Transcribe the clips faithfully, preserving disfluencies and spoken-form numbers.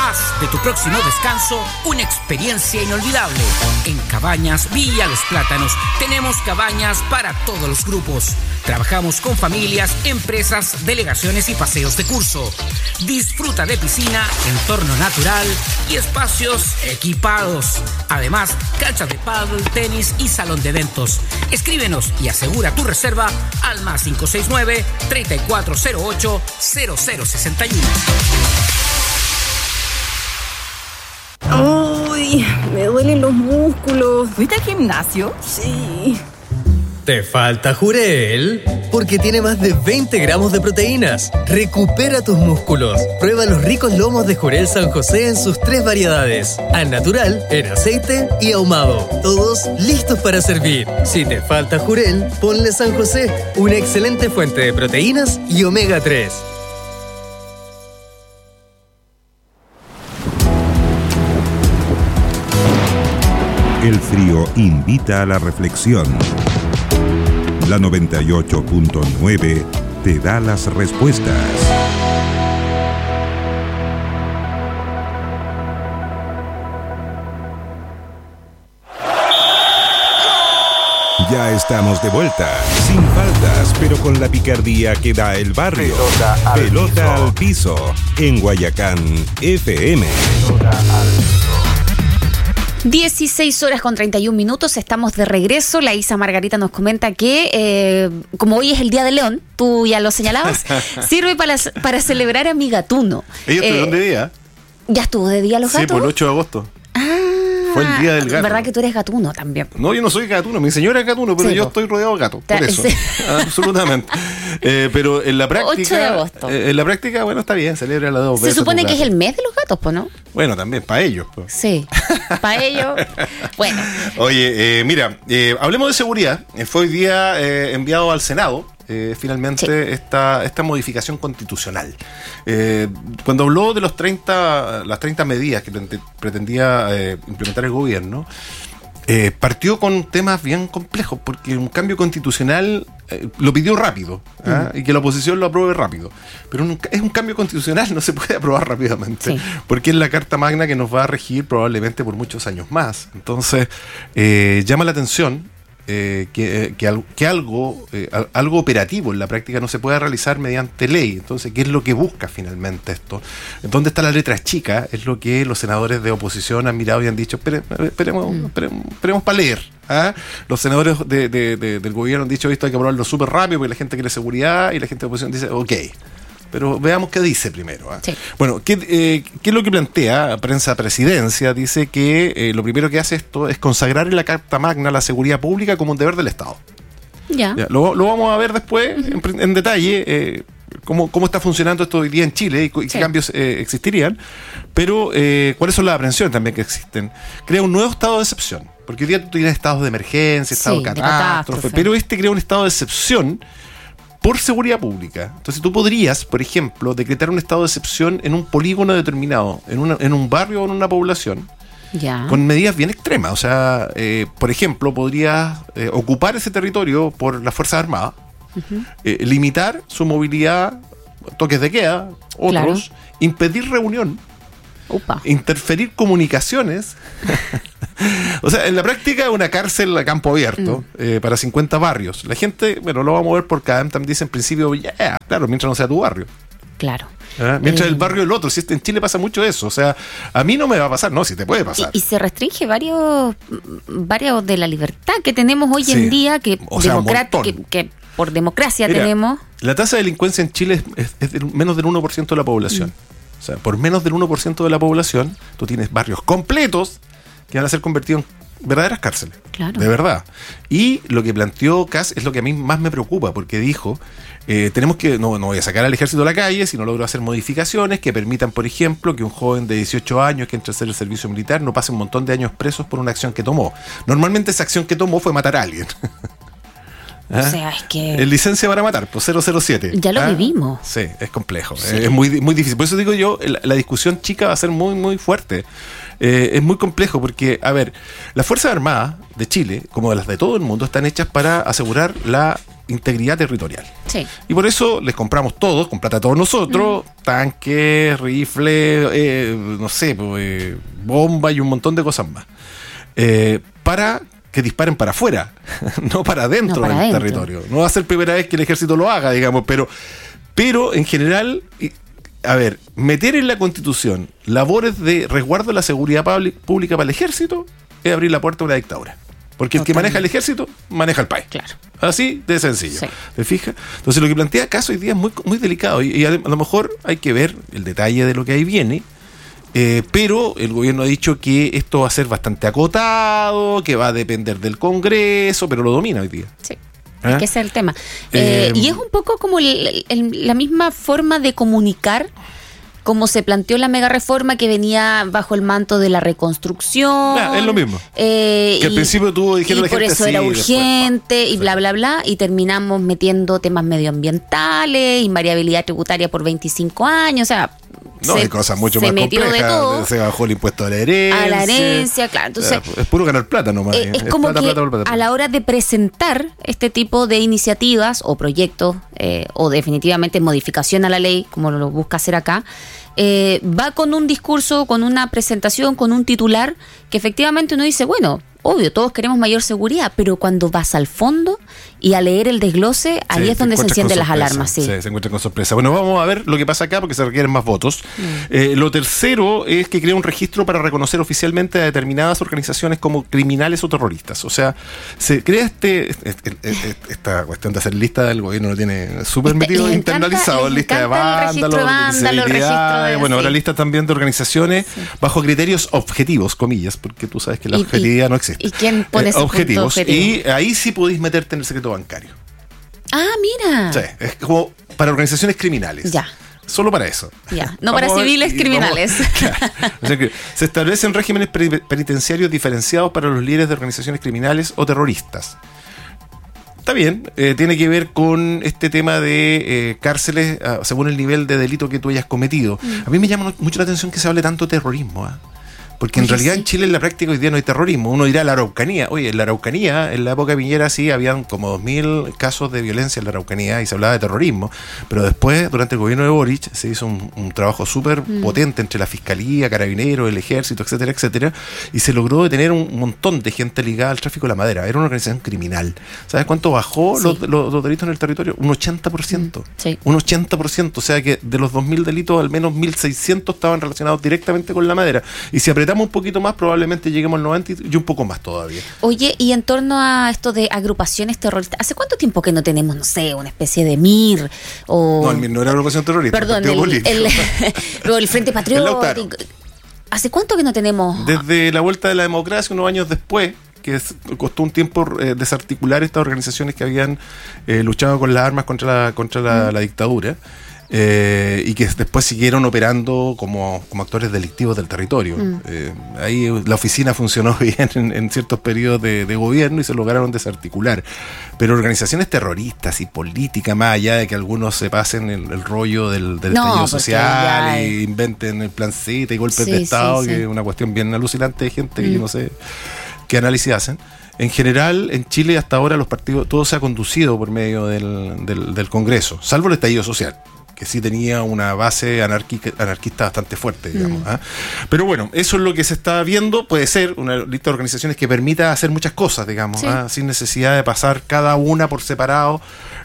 Haz de tu próximo descanso una experiencia inolvidable. En Cabañas Villa Los Plátanos tenemos cabañas para todos los grupos. Trabajamos con familias, empresas, delegaciones y paseos de curso. Disfruta de piscina, entorno natural y espacios equipados. Además, canchas de pádel, tenis y salón de eventos. Escríbenos y asegura tu reserva al más cinco seis nueve, treinta y cuatro cero ocho, cero cero sesenta y uno. Uy, me duelen los músculos. ¿Fuiste al gimnasio? Sí. ¿Te falta Jurel? Porque tiene más de veinte gramos de proteínas. Recupera tus músculos. Prueba los ricos lomos de Jurel San José en sus tres variedades. Al natural, en aceite y ahumado. Todos listos para servir. Si te falta Jurel, ponle San José, una excelente fuente de proteínas y omega tres. El frío invita a la reflexión. La noventa y ocho punto nueve te da las respuestas. Ya estamos de vuelta, sin faltas, pero con la picardía que da el barrio. Pelota al, Pelota piso. al piso, en Guayacán F M. Pelota al piso. dieciséis horas con treinta y un minutos, estamos de regreso. La Isa Margarita nos comenta que, eh, como hoy es el Día de León, tú ya lo señalabas, sirve para, para celebrar a mi gatuno. ¿Ellos estuvieron eh, de día? ¿Ya estuvo de día los gatos? Sí, por el ocho de agosto. Ah, fue el Día del Gato. ¿Verdad que tú eres gatuno también? No, yo no soy gatuno, mi señora es gatuno, pero sí, yo estoy rodeado de gatos, por eso. Sí. Absolutamente. Eh, pero en la práctica... ocho de agosto. Eh, en la práctica, bueno, está bien, celebra las dos Se veces. Se supone que es el mes de los gatos, pues, ¿no? Bueno, también, para ellos. Pues. Sí, para ellos. Bueno. Oye, eh, mira, eh, hablemos de seguridad. Eh, fue hoy día eh, enviado al Senado. Eh, finalmente sí. esta, esta modificación constitucional. Eh, cuando habló de los treinta, las treinta medidas que pretendía eh, implementar el gobierno, eh, partió con temas bien complejos, porque un cambio constitucional eh, lo pidió rápido, ¿eh? mm. y que la oposición lo apruebe rápido. Pero un, es un cambio constitucional, no se puede aprobar rápidamente, sí. porque es la Carta Magna que nos va a regir probablemente por muchos años más. Entonces, eh, llama la atención Eh, que, que, que algo, eh, algo operativo en la práctica no se pueda realizar mediante ley. Entonces, ¿qué es lo que busca finalmente esto? ¿Dónde está la letra chica? Es lo que los senadores de oposición han mirado y han dicho, espere, esperemos, mm. esperemos, esperemos para leer. ¿Ah? Los senadores de, de, de, del gobierno han dicho, esto hay que aprobarlo súper rápido porque la gente quiere seguridad, y la gente de oposición dice, ok. Pero veamos qué dice primero. ¿eh? Sí. Bueno, ¿qué, eh, ¿qué es lo que plantea Prensa Presidencia? Dice que eh, lo primero que hace esto es consagrar en la Carta Magna la seguridad pública como un deber del Estado. Ya. ya lo, lo vamos a ver después uh-huh. en, en detalle, eh, cómo, cómo está funcionando esto hoy día en Chile y, y qué sí. cambios eh, existirían. Pero, eh, ¿cuáles son las aprensiones también que existen? Crea un nuevo estado de excepción. Porque hoy día tú tienes estados de emergencia, estado sí, de catástrofe, de pero este crea un estado de excepción por seguridad pública. Entonces tú podrías, por ejemplo, decretar un estado de excepción en un polígono determinado, en, una, en un barrio o en una población, ya. con medidas bien extremas. O sea, eh, por ejemplo, podrías eh, ocupar ese territorio por las Fuerzas Armadas, uh-huh. eh, limitar su movilidad, toques de queda, otros, claro. impedir reunión, Upa. interferir comunicaciones. O sea, en la práctica una cárcel a campo abierto mm. eh, para cincuenta barrios. La gente, bueno, lo va a mover por cada también dice en principio, ya, yeah, claro, mientras no sea tu barrio. Claro. ¿Ah? Mientras eh, el barrio del otro. Si en Chile pasa mucho eso. O sea, a mí no me va a pasar, no, si te puede pasar. Y, y se restringe varios, varios de la libertad que tenemos hoy sí. en día, que, o sea, democrat- que, que por democracia Mira, tenemos. La tasa de delincuencia en Chile es, es, es del, menos del uno por ciento de la población. Mm. O sea, por menos del uno por ciento de la población, tú tienes barrios completos que van a ser convertidos en verdaderas cárceles. Claro. De verdad. Y lo que planteó Kass es lo que a mí más me preocupa, porque dijo, eh, tenemos que, no, no voy a sacar al ejército a la calle si no logro hacer modificaciones que permitan, por ejemplo, que un joven de dieciocho años que entre a hacer el servicio militar no pase un montón de años presos por una acción que tomó. Normalmente esa acción que tomó fue matar a alguien. ¿Ah? O sea, es que... El licencia para matar, pues cero cero siete. Ya lo ¿Ah? vivimos. Sí, es complejo. Sí. Es muy, muy difícil. Por eso digo yo, la, la discusión chica va a ser muy, muy fuerte. Eh, es muy complejo porque, a ver, las Fuerzas Armadas de Chile, como las de todo el mundo, están hechas para asegurar la integridad territorial. Sí. Y por eso les compramos todos, con plata de todos nosotros, mm. tanques, rifles, eh, no sé, pues, eh, bombas y un montón de cosas más. Eh, para que disparen para afuera, no para adentro no para del adentro. territorio. No va a ser primera vez que el ejército lo haga, digamos, pero, pero en general, a ver, meter en la Constitución labores de resguardo de la seguridad pública para el ejército es abrir la puerta a una dictadura. Porque el Totalmente. que maneja el ejército, maneja el país. Claro. Así de sencillo. Sí. ¿Te fijas? Entonces lo que plantea Caso hoy día es muy, muy delicado. Y, y a lo mejor hay que ver el detalle de lo que ahí viene. Eh, pero el gobierno ha dicho que esto va a ser bastante acotado, que va a depender del Congreso, pero lo domina hoy día. Sí. ¿Eh? Es que ese es el tema. Eh, eh, y es un poco como el, el, la misma forma de comunicar como se planteó la mega reforma que venía bajo el manto de la reconstrucción. Ah, es lo mismo. Eh, que al y, principio tuvo, dijeron y la por gente eso así, era urgente después, y bla, bla, bla. Y terminamos metiendo temas medioambientales, invariabilidad tributaria por veinticinco años. O sea, no, se, hay cosas mucho se más metió complejas. De todo. Se bajó el impuesto a la herencia. A la herencia, claro. Entonces, o sea, es puro ganar plata nomás. Eh, es, es como plata, que plata, plata, plata. A la hora de presentar este tipo de iniciativas o proyectos eh, o definitivamente modificación a la ley, como lo busca hacer acá, eh, va con un discurso, con una presentación, con un titular que efectivamente uno dice, bueno, obvio, todos queremos mayor seguridad, pero cuando vas al fondo y a leer el desglose, ahí sí, es donde se encienden las alarmas. Sí. sí, se encuentran con sorpresa. Bueno, vamos a ver lo que pasa acá porque se requieren más votos. Mm. Eh, lo tercero es que crea un registro para reconocer oficialmente a determinadas organizaciones como criminales o terroristas. O sea, se crea este, este, este esta cuestión de hacer lista del gobierno, lo tiene súper metido, encanta, internalizado, lista de vándalos, vándalo, de, bueno, ahora lista también de organizaciones sí. bajo criterios objetivos, comillas, porque tú sabes que la y, objetividad y, no existe. ¿Y quién pone eh, ese objetivos? Punto objetivo? Y ahí sí podéis meterte en el secreto bancario. Ah, mira. Sí, es como para organizaciones criminales. Ya. Solo para eso. Ya, no para civiles criminales. Vamos, claro. O sea que se establecen regímenes penitenciarios diferenciados para los líderes de organizaciones criminales o terroristas. Está bien, eh, tiene que ver con este tema de eh, cárceles uh, según el nivel de delito que tú hayas cometido. Mm. A mí me llama mucho la atención que se hable tanto de terrorismo, ¿eh? Porque en Oye, realidad sí. en Chile en la práctica hoy día no hay terrorismo. Uno dirá la Araucanía. Oye, en la Araucanía, en la época de Piñera sí, habían como dos mil casos de violencia en la Araucanía y se hablaba de terrorismo. Pero después, durante el gobierno de Boric, se hizo un, un trabajo súper mm. potente entre la Fiscalía, Carabineros, el Ejército, etcétera, etcétera. Y se logró detener un montón de gente ligada al tráfico de la madera. Era una organización criminal. ¿Sabes cuánto bajó sí. los, los, los delitos en el territorio? Un ochenta por ciento. Mm. Sí. Un ochenta por ciento. O sea que de los dos mil delitos, al menos mil seiscientos estaban relacionados directamente con la madera. Y si apretamos un poquito más, probablemente lleguemos al noventa y un poco más todavía. Oye, y en torno a esto de agrupaciones terroristas, ¿hace cuánto tiempo que no tenemos, no sé, una especie de M I R? O... No, el M I R no era agrupación terrorista. Perdón, el, el, el, el Frente Patriótico. ¿Hace cuánto que no tenemos? Desde la vuelta de la democracia, unos años después, que es, costó un tiempo eh, desarticular estas organizaciones que habían eh, luchado con las armas contra la, contra la, mm. la dictadura. Eh, y que después siguieron operando como, como actores delictivos del territorio. Mm. Eh, ahí la oficina funcionó bien en, en ciertos periodos de, de gobierno y se lograron desarticular. Pero organizaciones terroristas y política, más allá de que algunos se pasen el, el rollo del, del no, estallido social e inventen el plan Z y golpes sí, de Estado, sí, que sí. es una cuestión bien alucinante de gente mm. que yo no sé qué análisis hacen. En general, en Chile hasta ahora los partidos, todo se ha conducido por medio del, del, del Congreso, salvo el estallido social, que sí tenía una base anarquista, anarquista bastante fuerte, digamos. Mm. ¿eh? Pero bueno, eso es lo que se está viendo. Puede ser una lista de organizaciones que permita hacer muchas cosas, digamos, sí. ¿eh? sin necesidad de pasar cada una por separado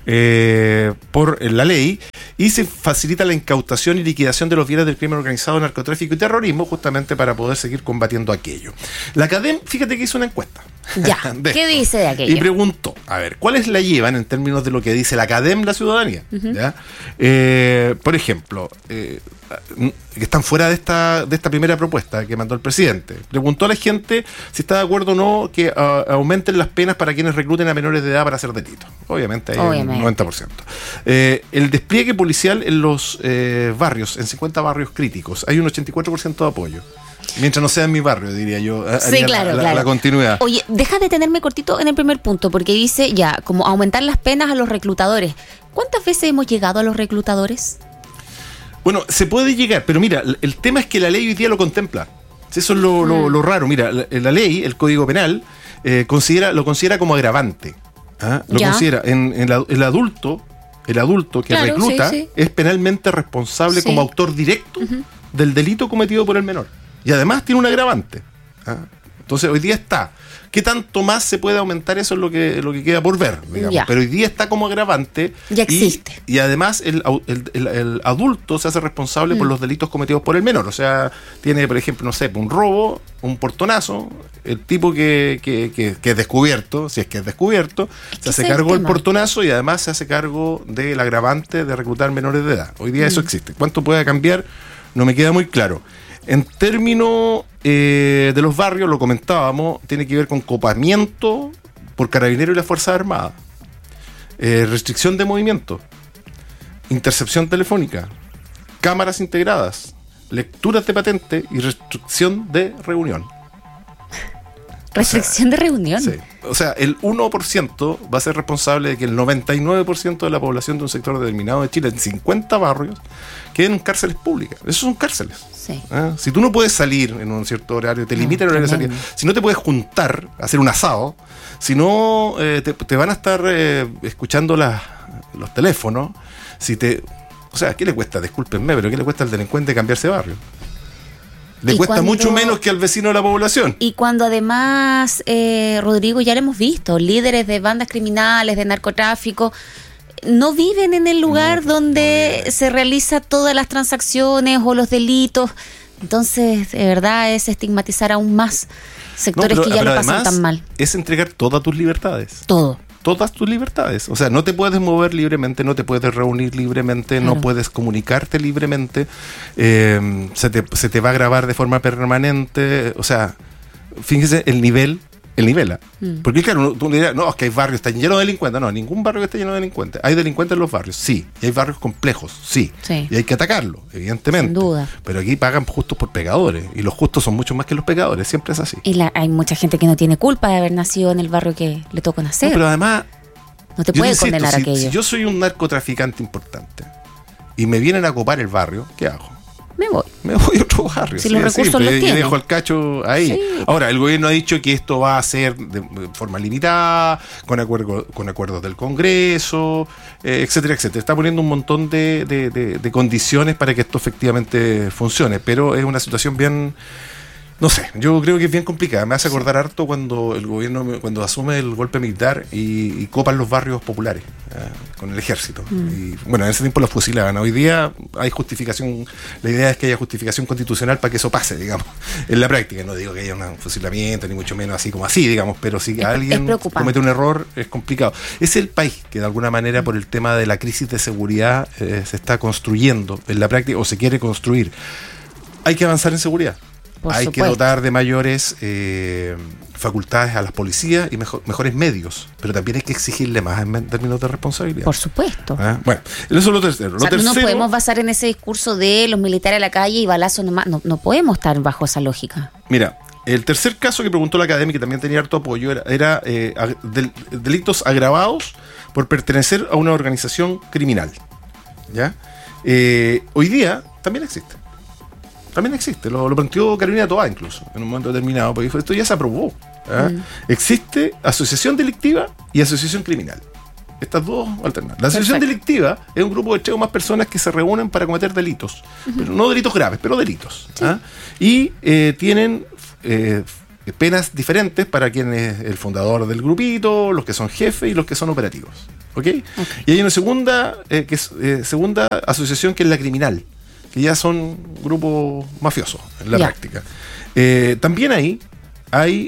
eh, por la ley. Y se facilita la incautación y liquidación de los bienes del crimen organizado, narcotráfico y terrorismo, justamente para poder seguir combatiendo aquello. La CADEM, fíjate que hizo una encuesta. Ya, ¿qué dice de aquello? Y preguntó, a ver, ¿cuáles la llevan en términos de lo que dice la CADEM, la ciudadanía? Uh-huh. ¿Ya? Eh, por ejemplo, eh, que están fuera de esta de esta primera propuesta que mandó el presidente. Preguntó a la gente si está de acuerdo o no que uh, aumenten las penas para quienes recluten a menores de edad para hacer delitos. Obviamente hay Obviamente. un noventa por ciento. Eh, el despliegue policial en los eh, barrios, en cincuenta barrios críticos, hay un ochenta y cuatro por ciento de apoyo. Mientras no sea en mi barrio, diría yo. Sí, claro, la, claro. la continuidad. Oye, deja de tenerme cortito en el primer punto, porque dice ya, como aumentar las penas a los reclutadores. ¿Cuántas veces hemos llegado a los reclutadores? Bueno, se puede llegar, pero mira, el tema es que la ley hoy día lo contempla. Eso es lo, mm. lo, lo raro. Mira, la, la ley, el Código Penal, eh, considera, lo considera como agravante. ¿ah? Lo Ya. considera. En, en la- el adulto, el adulto que Claro, recluta sí, sí. es penalmente responsable Sí. como autor directo del delito cometido por el menor. Y además tiene un agravante. ¿ah? Entonces hoy día está. ¿Qué tanto más se puede aumentar? Eso es lo que, lo que queda por ver, digamos. Ya. Pero hoy día está como agravante. Ya y- existe. Y, además el, au- el- el- el adulto se hace responsable Mm. por los delitos cometidos por el menor. O sea, tiene, por ejemplo, no sé, un robo, un portonazo, el tipo que, que, que- que es descubierto, si es que es descubierto, Es que se hace ese es el cargo del tema. portonazo y además se hace cargo del agravante de reclutar menores de edad. Hoy día Mm. eso existe. ¿Cuánto puede cambiar? No me queda muy claro. En términos eh, de los barrios, lo comentábamos, tiene que ver con copamiento por Carabineros y las Fuerzas Armadas, eh, restricción de movimiento, intercepción telefónica, cámaras integradas, lecturas de patente y restricción de reunión. Restricción de reunión. Sí. O sea, el uno por ciento va a ser responsable de que el noventa y nueve por ciento de la población de un sector determinado de Chile, en cincuenta barrios, queden en cárceles públicas. Esos son cárceles. Sí. ¿ah? Si tú no puedes salir en un cierto horario, te No, limita el horario de salida. tremendo. Si no te puedes juntar, hacer un asado, si no eh, te, te van a estar eh, escuchando las- los teléfonos, si te... O sea, ¿qué le cuesta? Discúlpenme, pero ¿qué le cuesta al delincuente cambiarse de barrio? Le Y cuesta cuando- mucho menos que al vecino de la población. Y cuando además, eh, Rodrigo, ya lo hemos visto, líderes de bandas criminales, de narcotráfico, no viven en el lugar No, donde no viven. se realizan todas las transacciones o los delitos. Entonces, de verdad, es estigmatizar aún más sectores No, que pero- ya pero lo pasan además tan mal. Es entregar todas tus libertades. Todo. Todas tus libertades. O sea, no te puedes mover libremente, no te puedes reunir libremente, Claro. no puedes comunicarte libremente, eh, se, te, se te va a grabar de forma permanente. O sea, fíjese el nivel, el nivel. ¿ah? Mm. Porque claro, uno- tú dirás, no, es que hay barrios, están llenos de delincuentes. No, ningún barrio está lleno de delincuentes. Hay delincuentes en los barrios, sí. Y hay barrios complejos, sí. Sí. Y hay que atacarlos, evidentemente. Sin duda. Pero aquí pagan justos por pecadores. Y los justos son mucho más que los pecadores, siempre es así. Y la- hay mucha gente que no tiene culpa de haber nacido en el barrio que le tocó No, nacer. pero además, No te yo puede insisto, condenar si, aquello. si yo soy un narcotraficante importante y me vienen a copar el barrio, ¿qué hago? Me voy. Me voy a otro barrio. Si sí, los de recursos simple, los y tiene. dejo el cacho ahí. Sí. Ahora, el gobierno ha dicho que esto va a ser de forma limitada, con, acuerdo, con acuerdos del Congreso, eh, etcétera, etcétera. Está poniendo un montón de, de- de- de condiciones para que esto efectivamente funcione, pero es una situación bien... No sé, yo creo que es bien complicada. Me hace acordar harto cuando el gobierno, cuando asume el golpe militar y, y copan los barrios populares eh, con el ejército. Mm. Y bueno, en ese tiempo los fusilaban. Hoy día hay justificación, la idea es que haya justificación constitucional para que eso pase, digamos, en la práctica. No digo que haya un fusilamiento, ni mucho menos así como así, digamos, pero si Es- es alguien preocupante. comete un error, es complicado. Es el país que de alguna manera, por el tema de la crisis de seguridad, eh, se está construyendo en la práctica o se quiere construir. Hay que avanzar en seguridad. Por Hay que supuesto. dotar de mayores eh, facultades a las policías y mejo- mejores medios, pero también hay que exigirle más en men- términos de responsabilidad. Por supuesto. Ah, Bueno, eso es lo tercero. O sea, lo no nos tercero, podemos basar en ese discurso de los militares a la calle y balazos nomás. No, no podemos estar bajo esa lógica. Mira, el tercer caso que preguntó la academia, que también tenía harto apoyo, era, era, eh, ag- del- delitos agravados por pertenecer a una organización criminal. ¿Ya? Eh, hoy día también existe. También existe, lo, lo planteó Carolina Toá incluso, en un momento determinado, porque dijo, esto ya se aprobó. ¿ah? Existe asociación delictiva y asociación criminal. Estas dos alternativas. La asociación Perfecto. delictiva es un grupo de tres o más personas que se reúnen para cometer delitos. Pero no delitos graves, pero delitos. ¿ah? Y eh, tienen eh, penas diferentes para quien es el fundador del grupito, los que son jefes y los que son operativos. ¿Ok? Y hay una segunda, eh, que es, eh, segunda asociación que es la criminal, que ya son grupos mafiosos en la Ya. práctica. Eh, también ahí hay,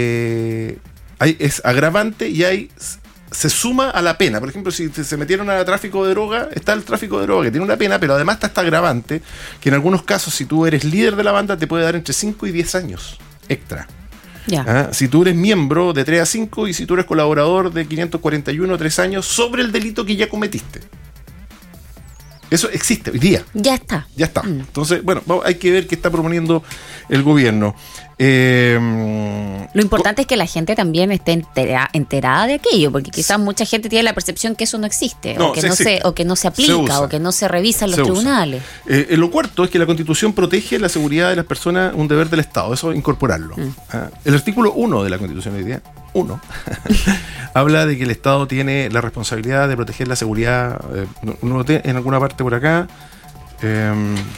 eh, hay es agravante y hay se suma a la pena. Por ejemplo, si se metieron a tráfico de droga, está el tráfico de droga que tiene una pena, pero además está esta agravante que en algunos casos, si tú eres líder de la banda, te puede dar entre cinco y diez años extra. Ya. ¿Ah? Si tú eres miembro, de tres a cinco, y si tú eres colaborador, de quinientos cuarenta y uno, tres años sobre el delito que ya cometiste. Eso existe hoy día. Ya está. Ya está. Mm. Entonces, bueno, vamos- hay que ver qué está proponiendo el gobierno. Eh, Lo importante es que la gente también esté entera- enterada de aquello, porque quizás mucha gente tiene la percepción que eso no existe, No, o, que sí no se, existe. o que no se Se aplica, usa. o que no se revisa en los Se usa. tribunales. Eh, eh, lo cuarto es que la Constitución protege la seguridad de las personas, un deber del Estado, eso incorporarlo. Mm. Ah, el artículo uno de la Constitución hoy día uno habla de que el Estado tiene la responsabilidad de proteger la seguridad. Eh, no, no te, en alguna parte por acá. Eh,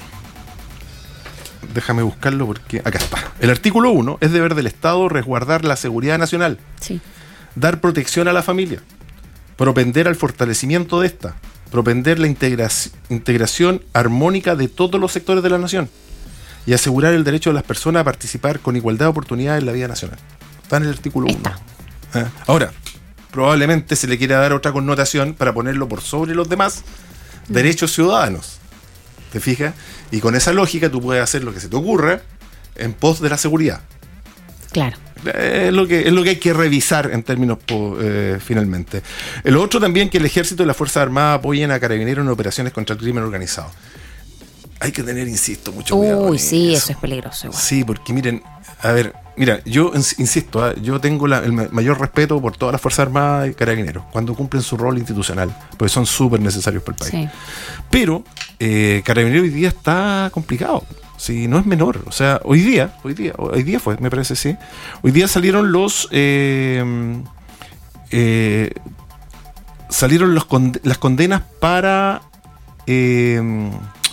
déjame buscarlo porque acá está. El artículo uno es deber del Estado resguardar la seguridad nacional, Sí. dar protección a la familia, propender al fortalecimiento de esta, propender la integra- integración armónica de todos los sectores de la nación y asegurar el derecho de las personas a participar con igualdad de oportunidades en la vida nacional. Está en el artículo uno. ¿Eh? Ahora, probablemente se le quiera dar otra connotación para ponerlo por sobre los demás mm. derechos ciudadanos. ¿Te fijas? Y con esa lógica tú puedes hacer lo que se te ocurra en pos de la seguridad. Claro. Es lo que, es lo que hay que revisar en términos eh, finalmente. El otro también, que el Ejército y las Fuerzas Armadas apoyen a Carabineros en operaciones contra el crimen organizado. Hay que tener, insisto, mucho cuidado. Uy, sí, eso. eso es peligroso igual. Sí, porque miren, a ver, mira, yo insisto, ¿eh? yo tengo la, el mayor respeto por todas las Fuerzas Armadas y Carabineros cuando cumplen su rol institucional, porque son súper necesarios para el país. Sí. Pero eh, Carabineros hoy día está complicado. Sí, no es menor. O sea, hoy día, hoy día, hoy día fue, me parece, sí. Hoy día salieron los eh, eh, salieron los con, las condenas para eh,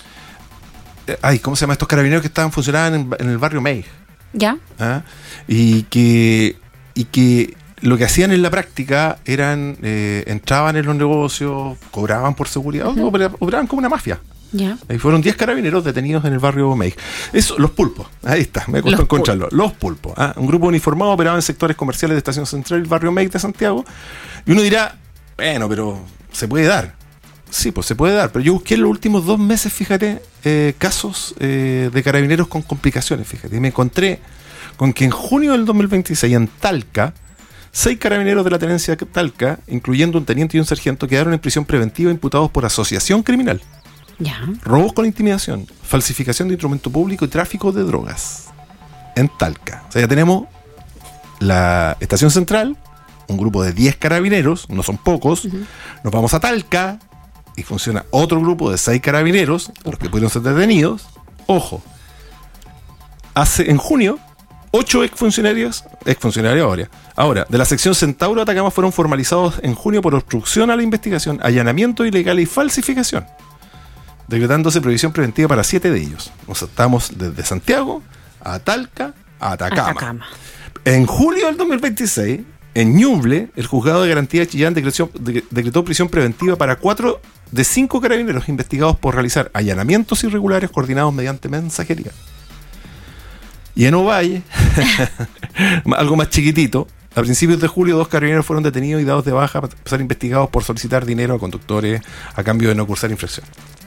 ay, ¿cómo se llama? Estos carabineros que estaban funcionando en, en el barrio Meij. Ya. ¿Ah? Y que y que lo que hacían en la práctica eran eh, entraban en los negocios, cobraban por seguridad, uh-huh. operaban como una mafia. Ya. Y fueron diez carabineros detenidos en el barrio Meij. Eso, los pulpos, ahí está, me costó encontrarlo. Pul- los pulpos, ¿ah? Un grupo uniformado operaba en sectores comerciales de Estación Central, el barrio Meij de Santiago. Y uno dirá, bueno, pero se puede dar. Sí, pues se puede dar, pero yo busqué en los últimos dos meses, fíjate, eh, casos eh, de carabineros con complicaciones, fíjate. Y me encontré con que en junio del dos mil veintiséis, en Talca, seis carabineros de la tenencia de Talca, incluyendo un teniente y un sargento, quedaron en prisión preventiva imputados por asociación criminal. Ya. Robos con intimidación, falsificación de instrumento público y tráfico de drogas en Talca. O sea, ya tenemos la estación central, un grupo de diez carabineros, no son pocos. Uh-huh. Nos vamos a Talca y funciona otro grupo de seis carabineros, los que pudieron ser detenidos. Ojo, hace en junio, ocho exfuncionarios, exfuncionarios ahora, ahora, de la sección Centauro de Atacama fueron formalizados en junio por obstrucción a la investigación, allanamiento ilegal y falsificación, decretándose prohibición preventiva para siete de ellos. O sea, estamos desde Santiago a Talca a Atacama. Atacama. En julio del dos mil veintiséis, en Ñuble, el juzgado de garantía de Chillán decretó, decretó prisión preventiva para cuatro de cinco carabineros investigados por realizar allanamientos irregulares coordinados mediante mensajería. Y en Ovalle, algo más chiquitito, a principios de julio, dos carabineros fueron detenidos y dados de baja para ser investigados por solicitar dinero a conductores a cambio de no cursar infracción.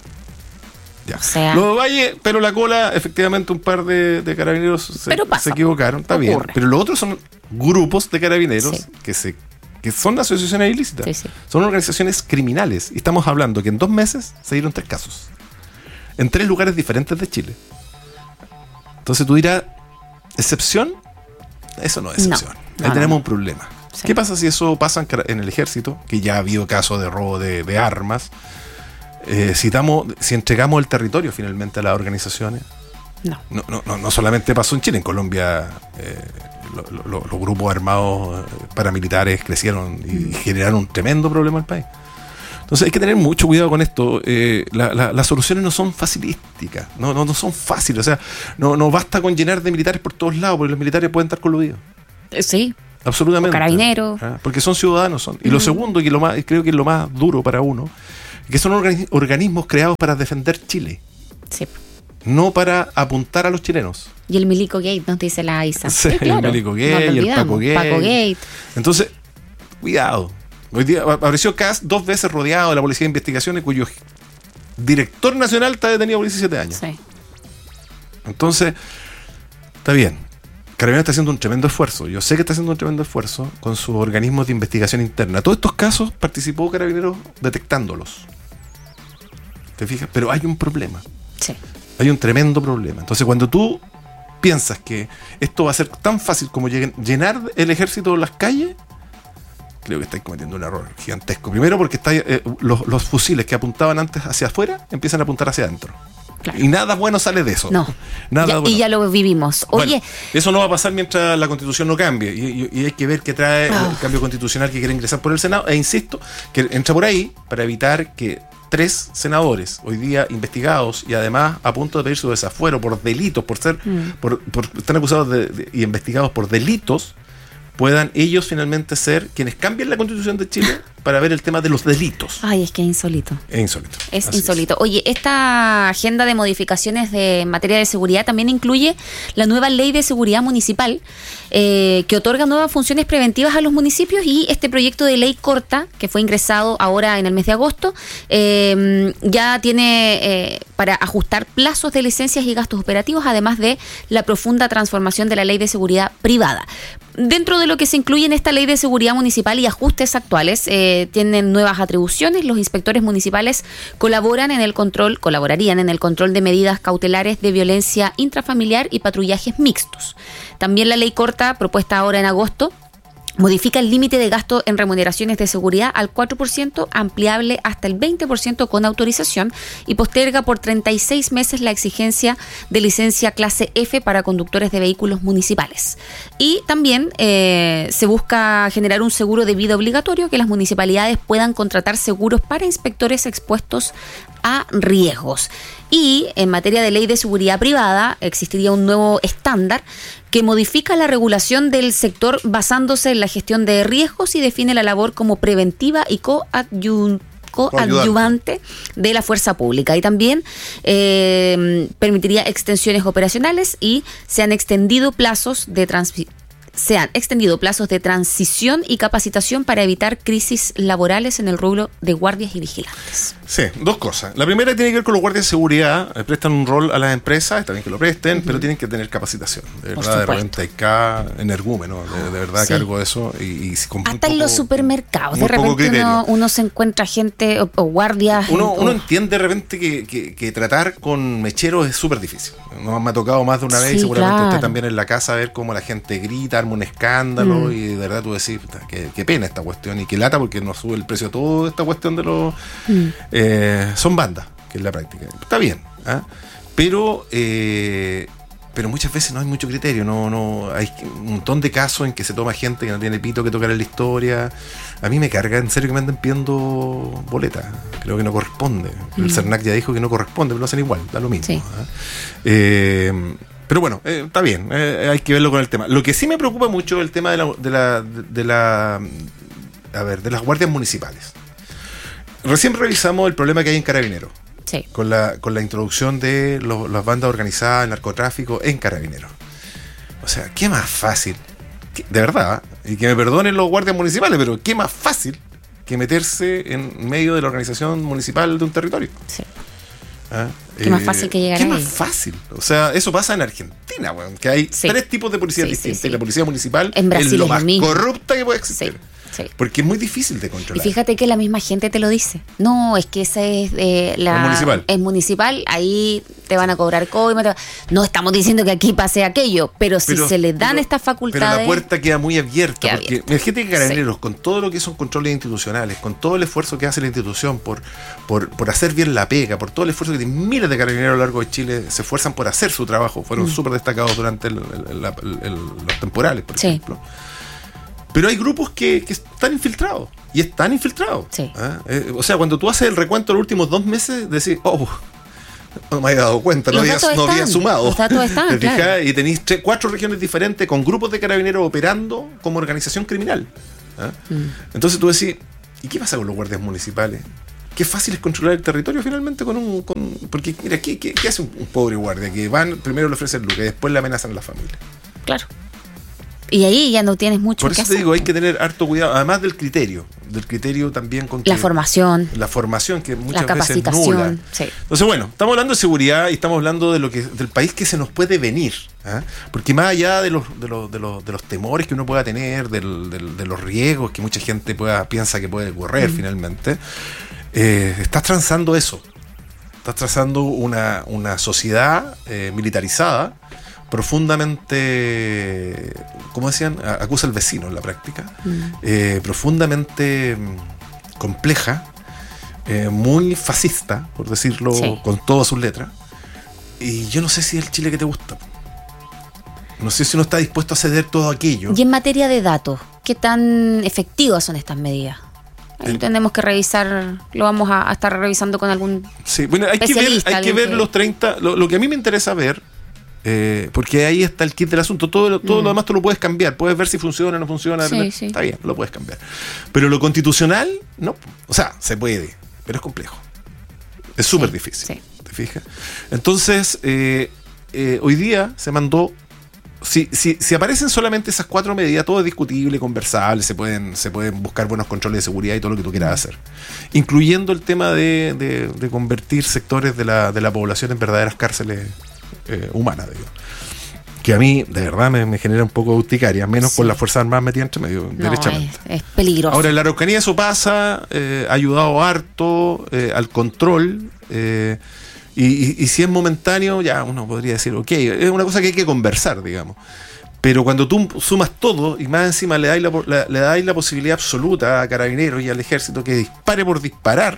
Ya. O sea, lo de Valle, pero la cola, efectivamente un par de, de carabineros se, se equivocaron, está ocurre. Bien. Pero los otros son grupos de carabineros sí. que se que son asociaciones ilícitas, sí, sí. son organizaciones criminales. Y estamos hablando que en dos meses se dieron tres casos, en tres lugares diferentes de Chile. Entonces tú dirás, ¿excepción? Eso no es excepción. No, Ahí no, tenemos no. un problema. Sí. ¿Qué pasa si eso pasa en el ejército? Que ya ha habido casos de robo de, de armas. Eh, si, damos, si entregamos el territorio finalmente a las organizaciones, no, no, no, no solamente pasó en Chile, en Colombia eh, lo, lo, los grupos armados paramilitares crecieron y generaron un tremendo problema al país. Entonces hay que tener mucho cuidado con esto. Eh, la, la, las soluciones no son facilísticas, no, no, no son fáciles. O sea, no, no basta con llenar de militares por todos lados, porque los militares pueden estar coludidos. Sí. Absolutamente. O carabineros. ¿Ah? Porque son ciudadanos. Son. Y mm. lo segundo, y lo más, creo que es lo más duro para uno, que son organi- organismos creados para defender Chile. Sí. No para apuntar a los chilenos. Y el Milico Gate, nos dice la Isa. Sí, sí, claro. El Milico Gate, no el Paco Gate. Paco Gate. Entonces, cuidado. Hoy día apareció Kass dos veces rodeado de la Policía de Investigaciones, cuyo director nacional está detenido por diecisiete años. Sí. Entonces, está bien. Carabineros está haciendo un tremendo esfuerzo. Yo sé que está haciendo un tremendo esfuerzo con sus organismos de investigación interna. Todos estos casos participó Carabineros detectándolos. ¿Te fijas? Pero hay un problema. Sí. Hay un tremendo problema. Entonces, cuando tú piensas que esto va a ser tan fácil como llenar el ejército de las calles, creo que estáis cometiendo un error gigantesco. Primero porque está, eh, los, los fusiles que apuntaban antes hacia afuera empiezan a apuntar hacia adentro. Claro. Y nada bueno sale de eso. No. Nada Ya, bueno. Y ya lo vivimos. Oye. Bueno, eso no va a pasar mientras la Constitución no cambie. Y, y, y hay que ver qué trae Oh. el cambio constitucional que quiere ingresar por el Senado. E insisto, que entra por ahí para evitar que tres senadores hoy día investigados y además a punto de pedir su desafuero por delitos, por ser, mm. por, por están acusados de, de, y investigados por delitos, puedan ellos finalmente ser quienes cambien la Constitución de Chile para ver el tema de los delitos. Ay, es que es insólito. Es insólito. Es Así insólito. es. Oye, esta agenda de modificaciones de en materia de seguridad también incluye la nueva ley de seguridad municipal, eh, que otorga nuevas funciones preventivas a los municipios, y este proyecto de ley corta, que fue ingresado ahora en el mes de agosto, eh, ya tiene eh, para ajustar plazos de licencias y gastos operativos, además de la profunda transformación de la ley de seguridad privada. Dentro de lo que se incluye en esta ley de seguridad municipal y ajustes actuales, eh, tienen nuevas atribuciones. Los inspectores municipales colaboran en el control, colaborarían en el control de medidas cautelares de violencia intrafamiliar y patrullajes mixtos. También la ley corta, propuesta ahora en agosto, modifica el límite de gasto en remuneraciones de seguridad al cuatro por ciento, ampliable hasta el veinte por ciento con autorización, y posterga por treinta y seis meses la exigencia de licencia clase F para conductores de vehículos municipales. Y también eh, se busca generar un seguro de vida obligatorio, que las municipalidades puedan contratar seguros para inspectores expuestos a riesgos. Y en materia de ley de seguridad privada existiría un nuevo estándar que modifica la regulación del sector basándose en la gestión de riesgos y define la labor como preventiva y coadyuvante coadyuvante de la fuerza pública. Y también eh, permitiría extensiones operacionales, y se han extendido plazos de transición se han extendido plazos de transición y capacitación para evitar crisis laborales en el rubro de guardias y vigilantes. Sí, dos cosas. La primera tiene que ver con los guardias de seguridad. Eh, prestan un rol a las empresas, está bien que lo presten, uh-huh. pero tienen que tener capacitación. De verdad, de repente hay cada energúmeno, de, de verdad, sí. cargo de eso. Y, y con Hasta en los supermercados, de repente uno, uno se encuentra gente o, o guardias. Uno, en, uno oh. entiende de repente que, que, que tratar con mecheros es súper difícil. No, me ha tocado más de una vez, sí, y seguramente claro. usted también en la casa, ver cómo la gente grita, arma un escándalo, mm. y de verdad tú decís, qué, qué pena esta cuestión, y qué lata porque nos sube el precio toda esta cuestión de los... Mm. Eh, son bandas, que es la práctica. Está bien, ¿eh? pero eh, pero muchas veces no hay mucho criterio, no no hay un montón de casos en que se toma gente que no tiene pito que tocar en la historia. A mí me carga en serio que me anden pidiendo boletas, creo que no corresponde. Mm. El CERNAC ya dijo que no corresponde, pero lo hacen igual, da lo mismo. Sí. ¿eh? Eh, Pero bueno, eh, está bien, eh, hay que verlo con el tema. Lo que sí me preocupa mucho es el tema de la, de la, de la, a ver, de las guardias municipales. Recién revisamos el problema que hay en Carabineros. Sí. Con la, con la introducción de los, las bandas organizadas, el narcotráfico en Carabineros. O sea, ¿qué más fácil? ¿Qué, de verdad, y que me perdonen los guardias municipales, pero ¿qué más fácil que meterse en medio de la organización municipal de un territorio? Sí. ¿Ah? Qué eh, más fácil que llegar Qué ahí. más fácil. O sea, eso pasa en Argentina, bueno, que hay sí. tres tipos de policías sí, distintas. Sí, sí. Y la policía municipal en Brasil es lo es más mismo. corrupta que puede existir. Sí. Sí. Porque es muy difícil de controlar. Y fíjate que la misma gente te lo dice. No, es que ese es eh, la es municipal. Es municipal, ahí te van a cobrar coima. No estamos diciendo que aquí pase aquello, pero si pero, se les dan pero, estas facultades. Pero la puerta queda muy abierta. Queda porque abierta. Imagínate que Carabineros, sí. con todo lo que son controles institucionales, con todo el esfuerzo que hace la institución por, por, por hacer bien la pega, por todo el esfuerzo que tiene miles de carabineros a lo largo de Chile, se esfuerzan por hacer su trabajo. Fueron mm. súper destacados durante el, el, el, el, el, los temporales, por sí. ejemplo. Pero hay grupos que, que están infiltrados. Y están infiltrados. Sí. ¿Ah? Eh, o sea, cuando tú haces el recuento de los últimos dos meses, decís, oh, no me había dado cuenta, no había, no había sumado. Los datos están, claro. Y tenéis tres, cuatro regiones diferentes con grupos de carabineros operando como organización criminal. ¿Ah? Mm. Entonces tú decís, ¿y qué pasa con los guardias municipales? Qué fácil es controlar el territorio finalmente con un... Con, porque, mira, ¿qué, qué, qué hace un, un pobre guardia? Que van, primero le ofrecen lucas y después le amenazan a la familia. Claro. Y ahí ya no tienes mucho Por que eso hacer. te digo, hay que tener harto cuidado, además del criterio, del criterio también con que, la formación, la formación que muchas la veces nula. Sí. Entonces, bueno, estamos hablando de seguridad y estamos hablando de lo que del país que se nos puede venir, ¿eh? Porque más allá de los de los de los de los temores que uno pueda tener, del, del, de los riesgos que mucha gente pueda piensa que puede correr mm. finalmente, eh, estás transando eso, estás trazando una una sociedad eh, militarizada, profundamente, ¿cómo decían? Acusa al vecino en la práctica, mm. eh, profundamente compleja, eh, muy fascista, por decirlo sí. con todas sus letras, y yo no sé si es el Chile que te gusta. No sé si uno está dispuesto a ceder todo aquello. Y en materia de datos, ¿qué tan efectivas son estas medidas? Ahí tenemos que revisar, lo vamos a, a estar revisando con algún sí, bueno, hay que ver, hay que ver que... los treinta, lo, lo que a mí me interesa ver, eh, porque ahí está el kit del asunto, todo, lo, todo mm. lo demás tú lo puedes cambiar, puedes ver si funciona o no funciona, sí, está sí. bien, lo puedes cambiar. Pero lo constitucional, no, o sea, se puede, pero es complejo, es súper sí, difícil, sí. ¿Te fijas? Entonces, eh, eh, hoy día se mandó. Si, si, si aparecen solamente esas cuatro medidas, todo es discutible, conversable, se pueden, se pueden buscar buenos controles de seguridad y todo lo que tú quieras hacer. Incluyendo el tema de, de, de convertir sectores de la, de la población en verdaderas cárceles eh, humanas, digo. Que a mí, de verdad, me, me genera un poco de urticaria, menos sí. con las Fuerzas Armadas metidas entre medio, no, derechamente. Es, es peligroso. Ahora, en la Araucanía eso pasa, eh, ha ayudado harto eh, al control, eh, Y, y, y si es momentáneo, ya uno podría decir, ok, es una cosa que hay que conversar, digamos. Pero cuando tú sumas todo y más encima le dais la, la, le dais la posibilidad absoluta a Carabineros y al Ejército que dispare por disparar,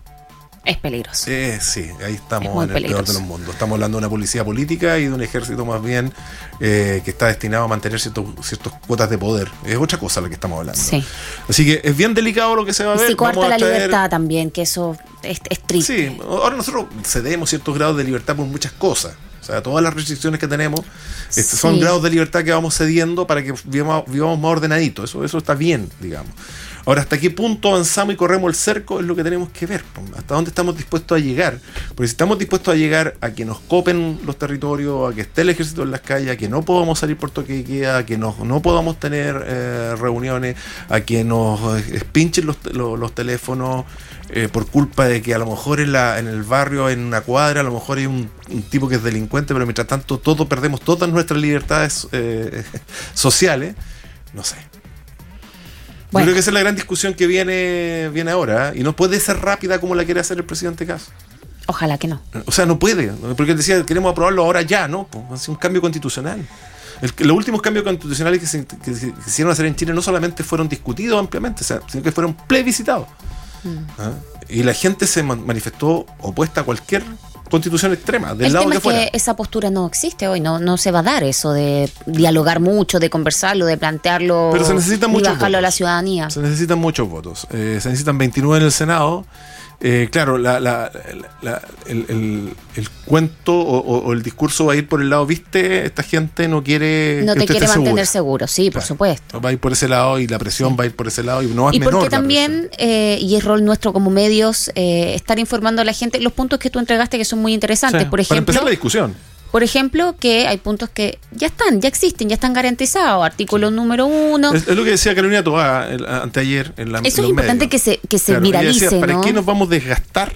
es peligroso. Eh, sí, ahí estamos en el peligroso. peor de los mundos. Estamos hablando de una policía política y de un ejército más bien eh, que está destinado a mantener ciertos, ciertos cuotas de poder. Es otra cosa la que estamos hablando. Sí. Así que es bien delicado lo que se va a ver. Y se coarta la traer... libertad también, que eso es, es triste. Sí, ahora nosotros cedemos ciertos grados de libertad por muchas cosas. O sea, todas las restricciones que tenemos este, sí. son grados de libertad que vamos cediendo para que vivamos, vivamos más ordenaditos. Eso, eso está bien, digamos. Ahora, ¿hasta qué punto avanzamos y corremos el cerco? Es lo que tenemos que ver. ¿Hasta dónde estamos dispuestos a llegar? Porque si estamos dispuestos a llegar a que nos copen los territorios, a que esté el ejército en las calles, a que no podamos salir por toque de queda, a que no, no podamos tener eh, reuniones, a que nos pinchen los, los, los teléfonos eh, por culpa de que a lo mejor en, la, en el barrio, en una cuadra, a lo mejor hay un, un tipo que es delincuente, pero mientras tanto todos perdemos todas nuestras libertades eh, sociales, no sé. Bueno. Yo creo que esa es la gran discusión que viene, viene ahora, ¿eh? Y no puede ser rápida como la quiere hacer el presidente Kast. Ojalá que no. O sea, no puede, porque él decía, queremos aprobarlo ahora ya, ¿no? Pues, un cambio constitucional. El, los últimos cambios constitucionales que se, que se quisieron hacer en Chile no solamente fueron discutidos ampliamente, o sea, sino que fueron plebiscitados. Mm. ¿Ah? Y la gente se manifestó opuesta a cualquier constitución extrema, del el lado tema que es fuera. Que esa postura no existe hoy, no, no se va a dar eso de dialogar mucho, de conversarlo, de plantearlo. Pero se necesitan y muchos bajarlo votos. A la ciudadanía. Se necesitan muchos votos. Eh, se necesitan veintinueve en el Senado. Eh, claro, la, la, la, el, el, el cuento o, o el discurso va a ir por el lado, viste, esta gente no quiere no que te usted quiere esté mantener segura. seguro, sí, por claro. supuesto. Va a ir por ese lado y la presión sí. va a ir por ese lado y no es y menor. Y porque también, eh, y es rol nuestro como medios, eh, estar informando a la gente los puntos que tú entregaste que son muy interesantes. Sí, por ejemplo, para empezar la discusión. Por ejemplo, que hay puntos que ya están, ya existen, ya están garantizados. Artículo sí. número uno. Es, es lo que decía Carolina Toá el, anteayer en la Eso en es importante medios. que se, que se claro, viralice, decía, ¿para ¿no? qué nos vamos a desgastar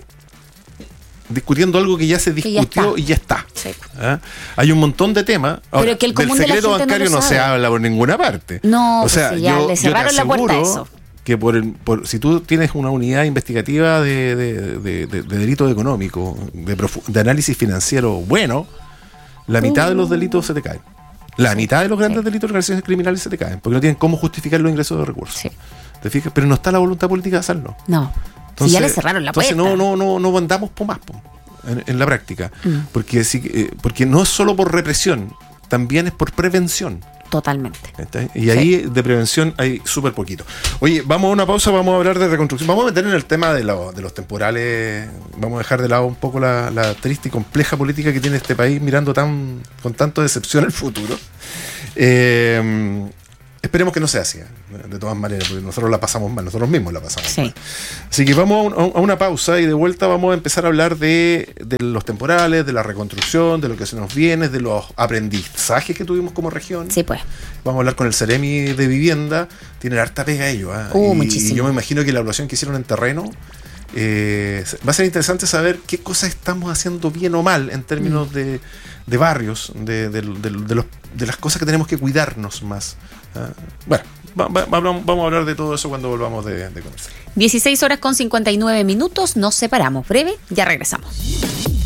discutiendo algo que ya se discutió ya y ya está? Sí. ¿Ah? Hay un montón de temas. Ahora, pero que el común del secreto de la gente bancario no, no se habla por ninguna parte. No, o sea, pues ya yo, le cerraron yo te la puerta a eso. Que por, el, por si tú tienes una unidad investigativa de, de, de, de, de delito económico, de, profu- de análisis financiero bueno, la mitad uh. de los delitos se te caen. La mitad de los grandes sí. delitos de organizaciones criminales se te caen, porque no tienen cómo justificar los ingresos de recursos. Sí. ¿Te fijas? Pero no está la voluntad política de hacerlo. No. Entonces, si ya le cerraron la puerta. Entonces no, no, no, no andamos por más po, en, en la práctica. Mm. Porque, sí, eh, porque no es solo por represión, también es por prevención. Totalmente. Y ahí sí. de prevención hay súper poquito. Oye, vamos a una pausa, vamos a hablar de reconstrucción. Vamos a meter en el tema de, lo, de los temporales. Vamos a dejar de lado un poco la, la triste y compleja política que tiene este país, mirando tan con tanta decepción el futuro. Eh, esperemos que no sea así, de todas maneras, porque nosotros la pasamos mal, nosotros mismos la pasamos sí. mal. Así que vamos a, un, a una pausa y de vuelta vamos a empezar a hablar de, de los temporales, de la reconstrucción, de lo que se nos viene, de los aprendizajes que tuvimos como región. Sí, pues. Vamos a hablar con el Ceremi de Vivienda, tienen harta pega ellos. ¿eh? Uh, y, muchísimo. y yo me imagino que la evaluación que hicieron en terreno, eh, va a ser interesante saber qué cosas estamos haciendo bien o mal en términos mm. de, de barrios, de, de, de, de, los, de las cosas que tenemos que cuidarnos más. Uh, bueno, va, va, vamos a hablar de todo eso cuando volvamos de, de conversar. dieciséis horas con cincuenta y nueve minutos, nos separamos. Breve, ya regresamos.